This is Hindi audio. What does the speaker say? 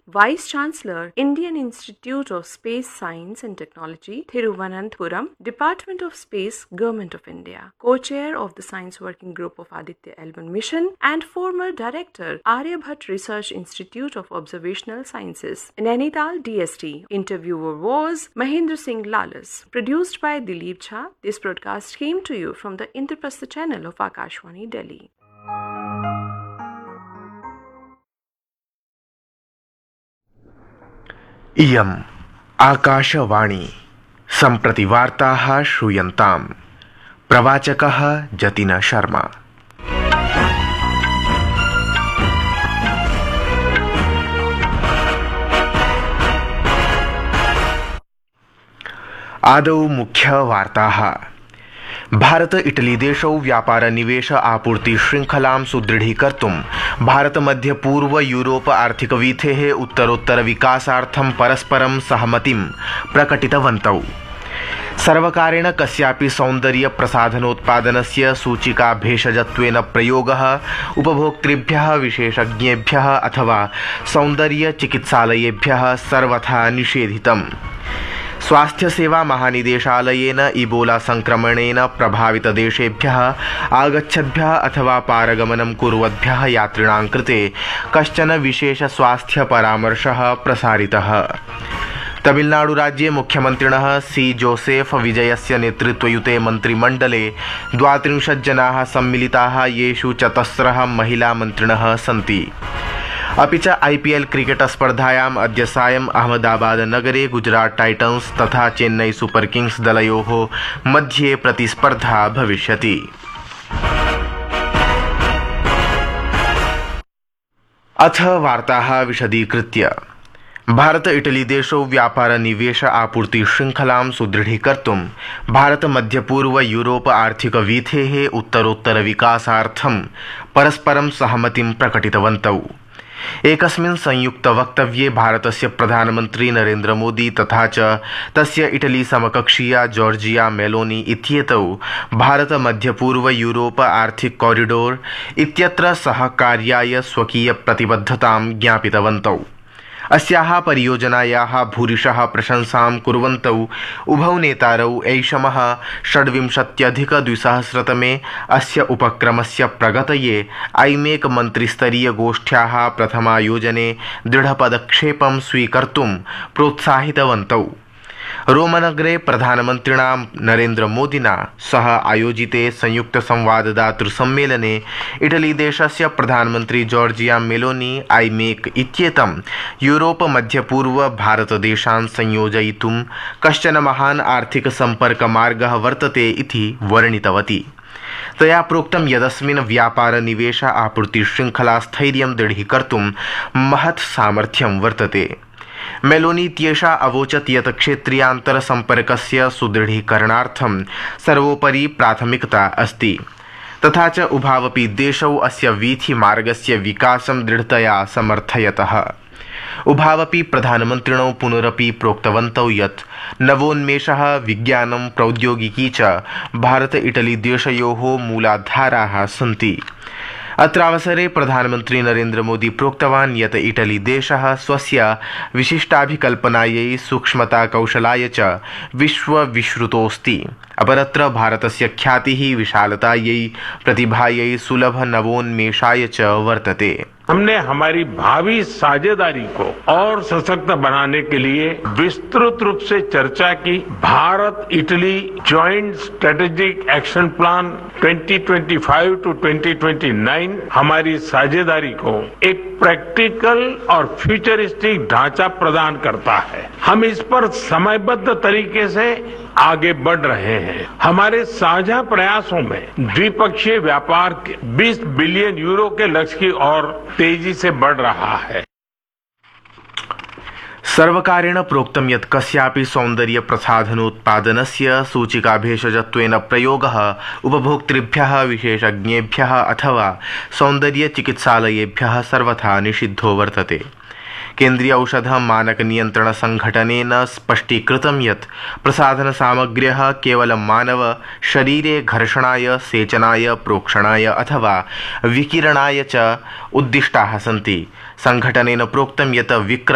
Vice Chancellor, Indian Institute of Space Science and Technology, Thiruvananthapuram, Department of Space, Government of India, co-chair of the Science Working Group of Aditya L1 mission, and former director, Aryabhat Research Institute of Observational Sciences, Nainital DST. Interviewer was Mahendra Singh Lalas. Produced by Dilip Jha, this broadcast came to you from the Indraprastha channel of Akashvani, Delhi. इयम् आकाशवाणी सम्प्रति वार्ताः श्रूयन्ताम्। प्रवाचकः जतिन शर्मा। आदौ मुख्य वार्ताः। भारत इटली देशौ व्यापार निवेश आपूर्ति श्रृंखलां सुदृढीकर्तुं भारत मध्य पूर्व यूरोप आर्थिक वीथेः उत्तरोत्तर विकासार्थं परस्परं सहमतिं प्रकटितवन्तौ। सर्वकारेण कस्यापि सौन्दर्य प्रसाधनोत्पादनस्य सूचिका भेषजत्वेन प्रयोगः उपभोक्तृभ्यः, विशेषज्ञेभ्यः अथवा सौन्दर्य चिकित्सालयेभ्यः सर्वथा निषेधितम्। स्वास्थ्य सेवा महानिदेशालयेन इबोला संक्रमणेन प्रभावित देशेभ्यः आगच्छद्भ्यः अथवा पारगमनं कुर्वद्भ्यः यात्रिणां कृते कश्चन विशेष स्वास्थ्य परामर्शः प्रसारितः। तमिलनाडु राज्ये मुख्यमन्त्रिणः सी जोसेफ विजयस्य नेतृत्वयुते मन्त्रिमण्डले 32 जनाः सम्मिलिताः, येषु 4 महिला मन्त्रिणः सन्ति। अपि च IPL क्रिकेट स्पर्धायाम् अद्य सायम् अहमदाबाद नगरे गुजरात टाइटन्स तथा चेन्नई सुपर किंग्स दलयोः मध्ये प्रतिस्पर्धा भविष्यति। अथ वार्ताः विशदीकृत्य। भारत इटली देशौ व्यापार निवेश आपूर्ति श्रृंखलां सुदृढीकर्तुं भारत मध्य पूर्व यूरोप आर्थिक वीथेः उत्तरोत्तर विकासार्थं परस्परं सहमतिं प्रकटितवन्तौ। एकस्मिन् संयुक्त वक्तव्ये भारतस्य प्रधानमन्त्री नरेन्द्र मोदी तथा च तस्य इटली समकक्षीया जॉर्जिया मेलोनी इत्येतौ भारत मध्यपूर्व यूरोप आर्थिक कॉरिडोर इत्यत्र सहकार्याय स्वकीय प्रतिबद्धतां ज्ञापितवन्तौ। अस्याः परियोजनायाः भूरिशः प्रशंसां कुर्वन्तौ उभौ नेतारौ ऐषमः 26-2000तमे अस्य उपक्रमस्य प्रगतये IMEC मन्त्रिस्तरीयगोष्ठ्याः प्रथमायोजने दृढपदक्षेपं स्वीकर्तुं प्रोत्साहितवन्तौ। रोमनगरे प्रधानमन्त्रिणा नरेन्द्र मोदिना सह आयोजिते संयुक्त संवाददातृ सम्मेलने इटली देशस्य प्रधानमन्त्री जॉर्जिया मेलोनी IMEC इत्येतं यूरोप मध्यपूर्व भारतदेशान् संयोजयितुं कश्चन महान् आर्थिक सम्पर्कमार्गः वर्तते इति वर्णितवती। तया प्रोक्तं यदस्मिन् व्यापार निवेश आपूर्ति श्रृंखला स्थैर्यं दृढीकर्तुं महत् सामर्थ्यं वर्तते। मेलोनी इत्येषा अवोचत् यत् क्षेत्रीयान्तर सम्पर्कस्य सुदृढीकरणार्थं सर्वोपरि प्राथमिकता अस्ति, तथा च उभावपि देशौ अस्य वीथिमार्गस्य विकासं दृढतया समर्थयतः। उभावपि प्रधानमन्त्रिणौ पुनरपि प्रोक्तवन्तौ यत् नवोन्मेषः, विज्ञानं, प्रौद्योगिकी च भारत इटली देशयोः मूलाधाराः सन्ति। अत्रावसरे प्रधानमन्त्री नरेन्द्र मोदी प्रोक्तवान् यत् इटली देशः स्वस्य विशिष्टाभिकल्पनायै, सूक्ष्मताकौशलाय च विश्वविश्रुतोऽस्ति। अपरत्र भारतस्य ख्यातिः विशालतायै, प्रतिभायै, सुलभ नवोन्मेषाय च वर्तते। हमने हमारी भावी साझेदारी को और सशक्त बनाने के लिए विस्तृत रूप से चर्चा की। Bharat Italy joint strategic action plan 2025 to 2029 हमारी साझेदारी को एक प्रैक्टिकल और फ्यूचरिस्टिक ढांचा प्रदान करता है। हम इस पर समयबद्ध तरीके से आगे बढ़ रहे हैं। हमारे साझा प्रयासों में द्विपक्षीय व्यापार 20 बिलियन यूरो के लक्ष्य की ओर तेजी से बढ़ रहा है। सर्वकारेण प्रोक्तं यत् कस्यापि सौन्दर्य प्रसाधनोत्पादनस्य सूचिका भेषजत्वेन प्रयोगः उपभोक्तृभ्यः, विशेषज्ञेभ्यः अथवा सौन्दर्य चिकित्सालयेभ्यः सर्वथा निषिद्धो वर्तते। केन्द्रीय औषध मानक नियंत्रण संघटनेन स्पष्टीकृतं यत् प्रसाधन सामग्र्यः केवलं मानव शरीरे घर्षणाय, सेचनाय, प्रोक्षणाय अथवा विकिरणाय च उद्दिष्टाः सन्ति। संघटनेन प्रोक्तं यत्